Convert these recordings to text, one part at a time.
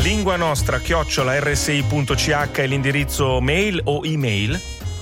linguanostra@rsi.ch è l'indirizzo mail o email.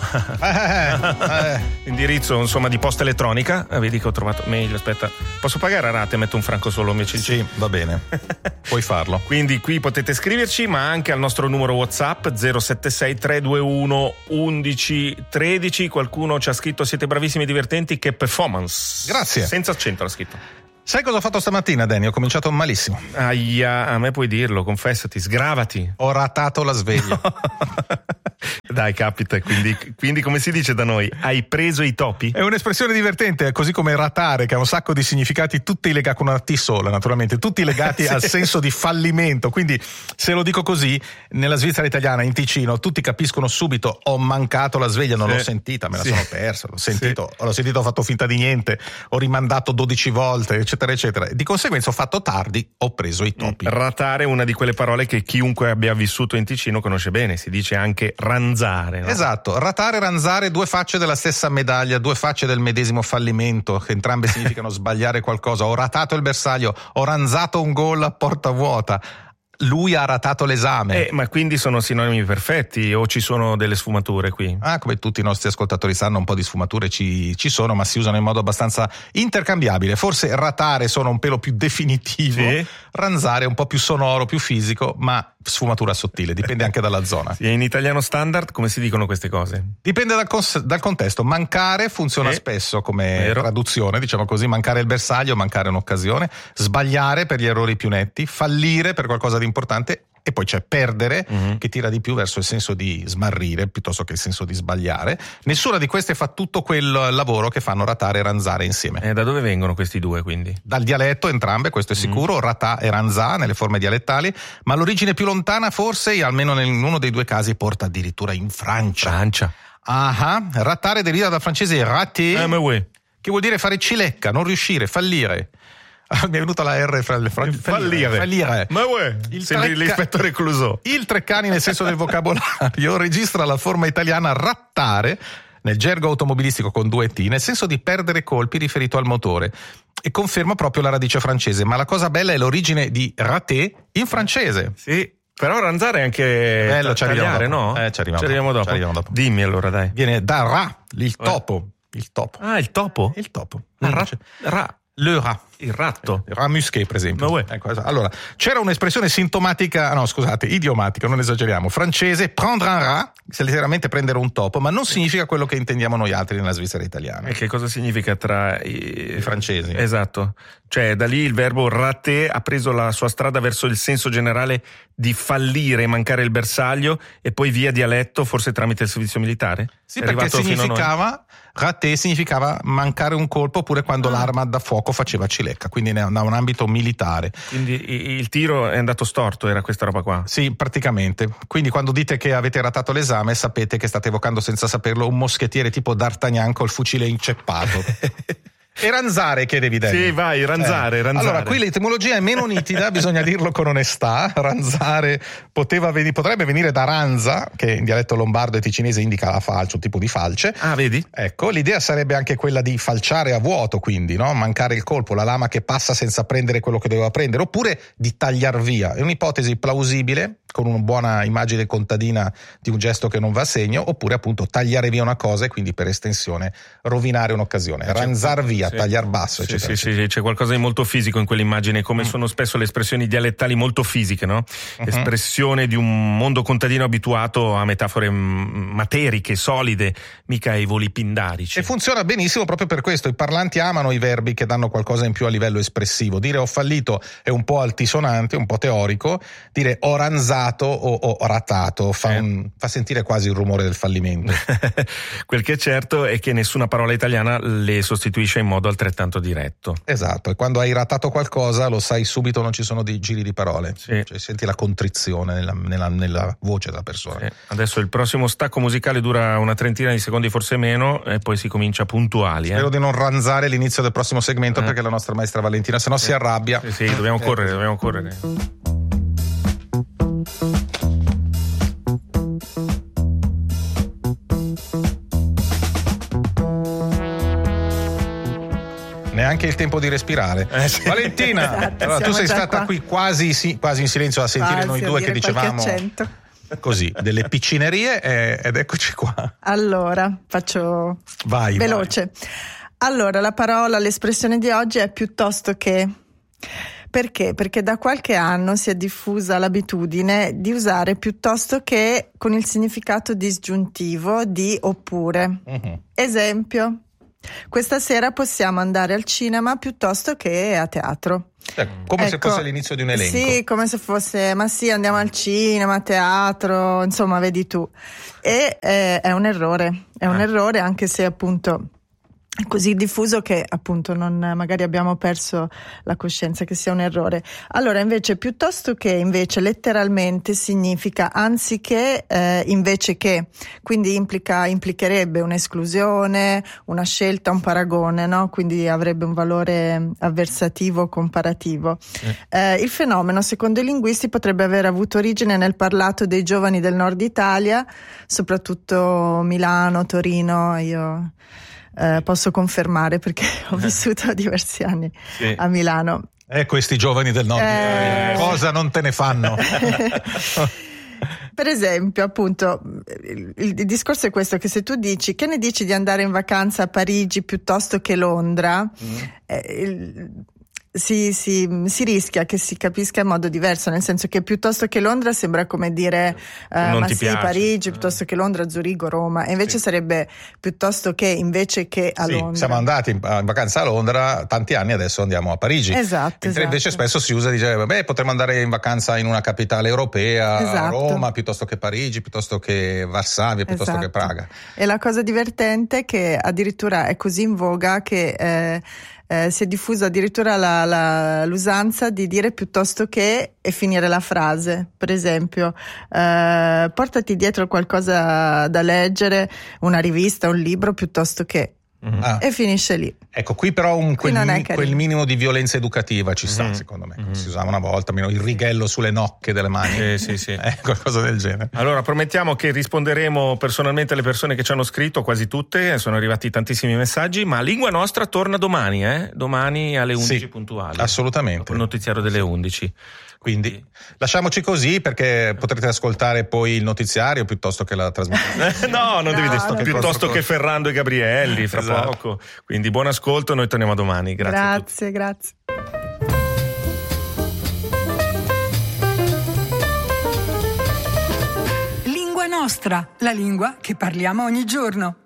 Indirizzo insomma di posta elettronica. Vedi che ho trovato mail, aspetta, posso pagare a rate, metto un franco solo invece. Sì, va bene, puoi farlo. Quindi qui potete scriverci, ma anche al nostro numero WhatsApp 076 321 11 13. Qualcuno ci ha scritto: siete bravissimi e divertenti, che performance. Grazie. Senza accento l'ha scritto. Sai cosa ho fatto stamattina, Danny? Ho cominciato malissimo. Aia, a me puoi dirlo, confessati, sgravati. Ho ratato la sveglia. Dai, capita, quindi come si dice da noi, hai preso i topi? È un'espressione divertente, così come ratare, che ha un sacco di significati, tutti legati con una T sola, naturalmente, tutti legati sì. al senso di fallimento. Quindi, se lo dico così, nella Svizzera italiana, in Ticino, tutti capiscono subito: ho mancato la sveglia, non l'ho sentita, me la sono persa, l'ho sentito, ho fatto finta di niente, ho rimandato 12 volte, eccetera, eccetera. Di conseguenza ho fatto tardi, ho preso i topi. Ratare è una di quelle parole che chiunque abbia vissuto in Ticino conosce bene, si dice anche ranzare, no? Esatto, ratare e ranzare, due facce della stessa medaglia, due facce del medesimo fallimento, che entrambe significano sbagliare qualcosa. Ho ratato il bersaglio, ho ranzato un gol a porta vuota. Lui ha ratato l'esame. Ma quindi sono sinonimi perfetti o ci sono delle sfumature qui? Come tutti i nostri ascoltatori sanno, un po' di sfumature ci sono, ma si usano in modo abbastanza intercambiabile. Forse ratare sono un pelo più definitivo, sì. Ranzare un po' più sonoro, più fisico, ma sfumatura sottile, dipende anche dalla zona. Sì, in italiano standard come si dicono queste cose? Dipende dal contesto. Mancare funziona spesso come traduzione, diciamo così: mancare il bersaglio, mancare un'occasione. Sbagliare per gli errori più netti, fallire per qualcosa di importante. E poi c'è perdere, che tira di più verso il senso di smarrire piuttosto che il senso di sbagliare. Nessuna di queste fa tutto quel lavoro che fanno ratare e ranzare insieme. Da dove vengono questi due, quindi? Dal dialetto, entrambe, questo è sicuro, ratà e ranzà nelle forme dialettali, ma l'origine più lontana forse, almeno in uno dei due casi, porta addirittura in Francia. Rattare deriva dal francese rater, che vuol dire fare cilecca, non riuscire, fallire. Mi è venuta la R fallire. Ma sembri l'ispettore Clouseau. Il Treccani, nel senso del vocabolario, registra la forma italiana rattare nel gergo automobilistico con 2 T, nel senso di perdere colpi riferito al motore, e conferma proprio la radice francese. Ma la cosa bella è l'origine di raté in francese. Sì. Però ranzare è anche bello, tagliare, no? Ci arriviamo dopo. Dimmi allora, dai. Viene da ra, il topo. Il topo. Il topo? Il topo. Ra. Le rat. Il ratto. Rat musqué, per esempio. Ecco, allora, c'era un'espressione idiomatica, non esageriamo. Francese, prendre un rat, letteralmente prendere un topo, ma non significa quello che intendiamo noi altri nella Svizzera italiana. E che cosa significa tra i francesi? Esatto. Cioè, da lì il verbo rater ha preso la sua strada verso il senso generale di fallire e mancare il bersaglio, e poi via dialetto, forse tramite il servizio militare? Sì, perché raté significava mancare un colpo, oppure quando l'arma da fuoco faceva cilecca, quindi da un ambito militare. Quindi il tiro è andato storto, era questa roba qua? Sì, praticamente. Quindi quando dite che avete ratato l'esame, sapete che state evocando senza saperlo un moschettiere tipo D'Artagnan col fucile inceppato. E ranzare, chiedevi, Danny? Sì, vai, ranzare. Allora, qui l'etimologia è meno nitida, bisogna dirlo con onestà. Ranzare potrebbe venire da ranza, che in dialetto lombardo e ticinese indica la falce, un tipo di falce. Vedi? Ecco, l'idea sarebbe anche quella di falciare a vuoto, quindi, no? Mancare il colpo, la lama che passa senza prendere quello che doveva prendere, oppure di tagliar via. È un'ipotesi plausibile, con una buona immagine contadina di un gesto che non va a segno, oppure appunto tagliare via una cosa e quindi per estensione rovinare un'occasione. Ranzar via. Tagliar basso, eccetera. Sì, c'è qualcosa di molto fisico in quell'immagine, come sono spesso le espressioni dialettali molto fisiche, no? Espressione di un mondo contadino abituato a metafore materiche, solide, mica ai voli pindarici. E funziona benissimo proprio per questo. I parlanti amano i verbi che danno qualcosa in più a livello espressivo. Dire ho fallito è un po' altisonante, un po' teorico. Dire ho ranzato o ho ratato fa sentire quasi il rumore del fallimento. Quel che è certo è che nessuna parola italiana le sostituisce in modo altrettanto diretto. Esatto, e quando hai ratato qualcosa lo sai subito, non ci sono dei giri di parole, sì. Cioè, senti la contrizione nella voce della persona. Sì. Adesso il prossimo stacco musicale dura una trentina di secondi, forse meno, e poi si comincia puntuali. Spero di non ranzare l'inizio del prossimo segmento perché la nostra maestra Valentina sennò si arrabbia. Sì, dobbiamo correre. neanche il tempo di respirare. Sì. Valentina, esatto, allora, tu sei stata qua. qui quasi in silenzio a sentire noi due che dicevamo così delle piccinerie ed eccoci qua. Allora, faccio veloce. Vai. Allora, la parola, l'espressione di oggi è piuttosto che. Perché? Perché da qualche anno si è diffusa l'abitudine di usare piuttosto che con il significato disgiuntivo di oppure. Esempio, questa sera possiamo andare al cinema piuttosto che a teatro. Come se fosse l'inizio di un elenco. Sì, come se fosse, ma sì, andiamo al cinema, a teatro, insomma, vedi tu. E è un errore, anche se appunto è così diffuso che appunto magari abbiamo perso la coscienza che sia un errore. Allora invece piuttosto che invece letteralmente significa anziché invece che, quindi implicherebbe un'esclusione, una scelta, un paragone, no? Quindi avrebbe un valore avversativo comparativo. Il fenomeno secondo i linguisti potrebbe aver avuto origine nel parlato dei giovani del nord Italia, soprattutto Milano, Torino. Io posso confermare perché ho vissuto diversi anni a Milano. Questi giovani del nord cosa non te ne fanno? Per esempio, appunto, il discorso è questo, che se tu dici, che ne dici di andare in vacanza a Parigi piuttosto che Londra, si rischia che si capisca in modo diverso, nel senso che piuttosto che Londra sembra come dire ma sì, piace. Parigi, piuttosto che Londra, Zurigo, Roma, e invece sarebbe piuttosto che invece che a Londra. Siamo andati in vacanza a Londra tanti anni, adesso andiamo a Parigi. Esatto. Invece spesso si usa, dice potremmo andare in vacanza in una capitale europea, Roma piuttosto che Parigi, piuttosto che Varsavia, piuttosto che Praga. E la cosa divertente è che addirittura è così in voga che si è diffusa addirittura l'usanza di dire piuttosto che e finire la frase. Per esempio, portati dietro qualcosa da leggere, una rivista, un libro, piuttosto che. E finisce lì. Ecco, qui però quel minimo di violenza educativa ci sta, secondo me. Si usava una volta, meno il righello sulle nocche delle mani. Sì. Qualcosa del genere. Allora, promettiamo che risponderemo personalmente alle persone che ci hanno scritto, quasi tutte, sono arrivati tantissimi messaggi, ma Lingua Nostra torna domani, domani alle 11 puntuali. Assolutamente. Dopo il notiziario delle 11. Quindi lasciamoci così, perché potrete ascoltare poi il notiziario piuttosto che la trasmissione. No, non devi dire piuttosto che Ferrando e Gabrielli fra poco. Quindi buon ascolto, noi torniamo domani. Grazie. Lingua Nostra, la lingua che parliamo ogni giorno.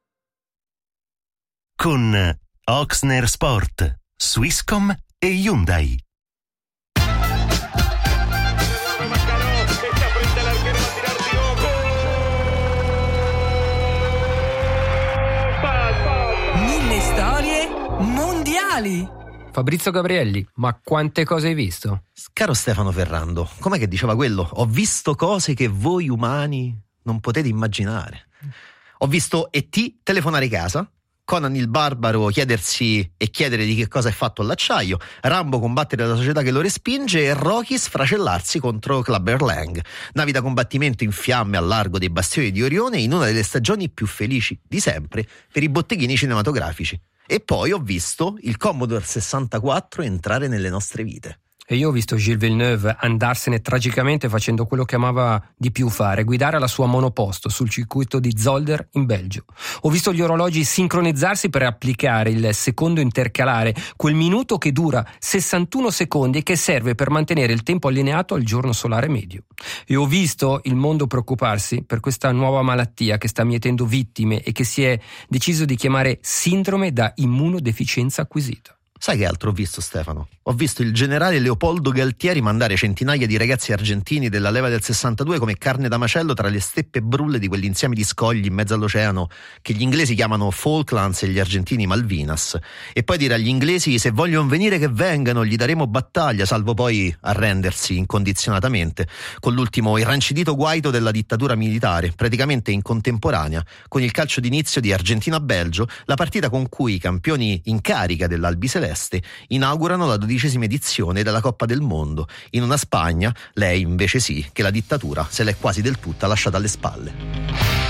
Con Oxner Sport, Swisscom e Hyundai. Storie mondiali. Fabrizio Gabrielli, ma quante cose hai visto? Caro Stefano Ferrando, com'è che diceva quello? Ho visto cose che voi umani non potete immaginare. Ho visto E.T. telefonare casa, Conan il Barbaro chiedersi e chiedere di che cosa è fatto l'acciaio, Rambo combattere la società che lo respinge e Rocky sfracellarsi contro Clubber Lang. Navi da combattimento in fiamme al largo dei bastioni di Orione in una delle stagioni più felici di sempre per i botteghini cinematografici. E poi ho visto il Commodore 64 entrare nelle nostre vite. E io ho visto Gilles Villeneuve andarsene tragicamente facendo quello che amava di più fare, guidare la sua monoposto sul circuito di Zolder in Belgio. Ho visto gli orologi sincronizzarsi per applicare il secondo intercalare, quel minuto che dura 61 secondi e che serve per mantenere il tempo allineato al giorno solare medio. E ho visto il mondo preoccuparsi per questa nuova malattia che sta mietendo vittime e che si è deciso di chiamare sindrome da immunodeficienza acquisita. Sai che altro ho visto, Stefano? Ho visto il generale Leopoldo Galtieri mandare centinaia di ragazzi argentini della leva del 62 come carne da macello tra le steppe brulle di quell'insieme di scogli in mezzo all'oceano che gli inglesi chiamano Falklands e gli argentini Malvinas. E poi dire agli inglesi se vogliono venire che vengano, gli daremo battaglia, salvo poi arrendersi incondizionatamente con l'ultimo irrancidito guaito della dittatura militare, praticamente in contemporanea con il calcio d'inizio di Argentina-Belgio, la partita con cui i campioni in carica dell'Albiceleste inaugurano la 12ª edizione della Coppa del Mondo, in una Spagna, lei invece sì, che la dittatura se l'è quasi del tutta lasciata alle spalle.